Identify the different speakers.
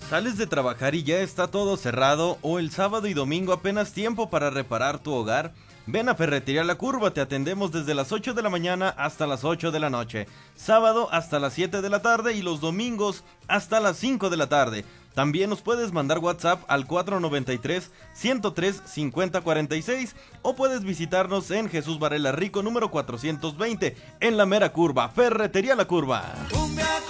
Speaker 1: ¿Sales de trabajar y ya está todo cerrado? ¿O el sábado y domingo apenas tiempo para reparar tu hogar? Ven a Ferretería La Curva, te atendemos desde las 8 de la mañana hasta las 8 de la noche, sábado hasta las 7 de la tarde y los domingos hasta las 5 de la tarde. También nos puedes mandar WhatsApp al 493-103-5046 o puedes visitarnos en Jesús Varela Rico número 420 en la mera curva. Ferretería La Curva.